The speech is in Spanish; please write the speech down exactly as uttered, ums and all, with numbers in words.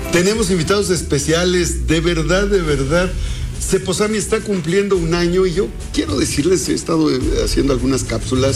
Tenemos invitados especiales, de verdad, de verdad. Ceposami está cumpliendo un año y yo quiero decirles, he estado haciendo algunas cápsulas